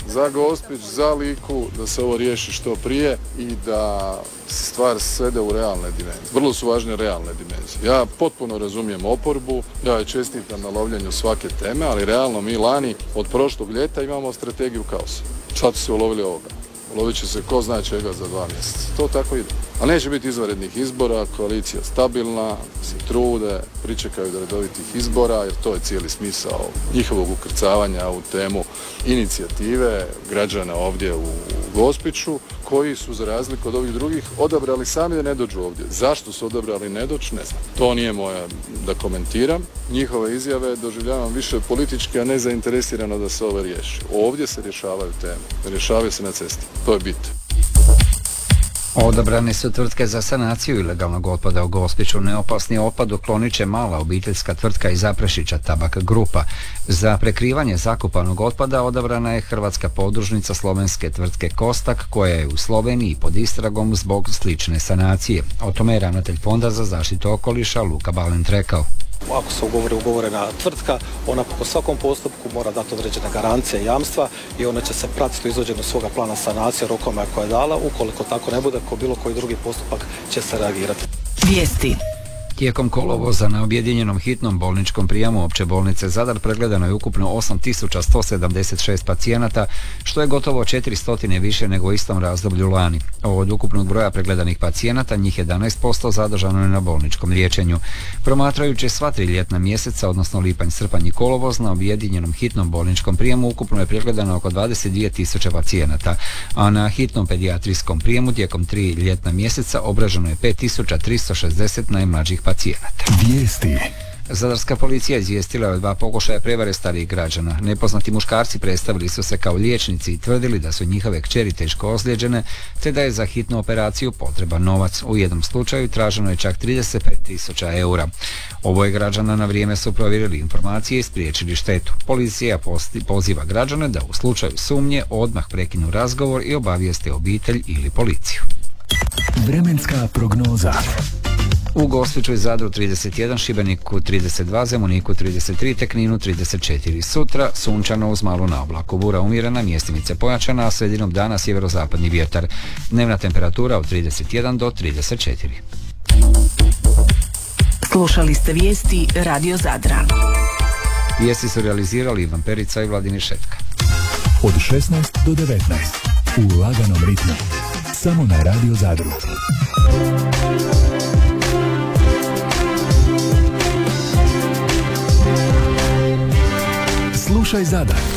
za Gospić, za Liku, da se ovo riješi što prije i da stvar svede u realne dimenzije. Vrlo su važne realne dimenzije. Ja potpuno razumijem oporbu, ja je čestitam na lovljenju svake teme, ali realno mi lani od prošlog ljeta imamo strategiju kaosa. Sad su se ulovili ovoga. Ulovit će se ko zna čega za 2 mjeseca. To tako ide. Ali neće biti izvanrednih izbora, koalicija stabilna, se trude, pričekaju do redovitih izbora, jer to je cijeli smisao njihovog ukrcavanja u temu inicijative građana ovdje u Gospiću, koji su za razliku od ovih drugih odabrali sami da ne dođu ovdje. Zašto su odabrali ne doći, ne znam. To nije moja da komentiram. Njihove izjave doživljavam više politički, a ne zainteresirano da se ovo riješi. Ovdje se rješavaju teme. Rješavaju se na cesti. To je bit. Odabrane su tvrtke za sanaciju ilegalnog otpada u Gospiću. Neopasni otpad uklonit će mala obiteljska tvrtka iz Zaprešića Tabak Grupa. Za prekrivanje zakupanog otpada odabrana je hrvatska podružnica slovenske tvrtke Kostak, koja je u Sloveniji pod istragom zbog slične sanacije. O tome je ravnatelj Fonda za zaštitu okoliša Luka Balent rekao. Ako se ugovorena tvrtka, ona po svakom postupku mora dati određene garancije i jamstva i ona će se pratiti u izvođenju svoga plana sanacije rokovima koje je dala. Ukoliko tako ne bude, ko bilo koji drugi postupak će se reagirati. Vijesti. Tijekom kolovoza na objedinjenom hitnom bolničkom prijemu Opće bolnice Zadar pregledano je ukupno 8176 pacijenata, što je gotovo 400 više nego u istom razdoblju lani. Od ukupnog broja pregledanih pacijenata, njih 11% zadržano je na bolničkom liječenju. Promatrajući sva 3 ljetna mjeseca, odnosno lipanj, srpanj i kolovoz, na objedinjenom hitnom bolničkom prijemu ukupno je pregledano oko 22.000 pacijenata, a na hitnom pedijatrijskom prijemu tijekom 3 ljetna mjeseca obraženo je 5360 najmlađih pacijenata. Vijesti. Zadarska policija izvijestila je o 2 pokušaja prevare starijih građana. Nepoznati muškarci predstavili su se kao liječnici i tvrdili da su njihove kćeri teško ozlijeđene, te da je za hitnu operaciju potreban novac. U jednom slučaju traženo je čak 35.000 eura. Oboje građana na vrijeme su provjerili informacije i spriječili štetu. Policija poziva građane da u slučaju sumnje odmah prekinu razgovor i obavijeste obitelj ili policiju. Vremenska prognoza. U Gospiću i Zadru 31, Šibeniku 32, Zemuniku 33, te Kninu 34. Sutra sunčano uz malu naoblaku, bura umjerena, mjestimice pojačana, a sredinom dana sjeverozapadni vjetar. Dnevna temperatura od 31 do 34. Slušali ste vijesti Radio Zadra. Vijesti su realizirali Ivan Perica i Vladimir Šetka. Od 16 do 19 u laganom ritmu. Samo na Radio Zadru. Slušaj Zadar.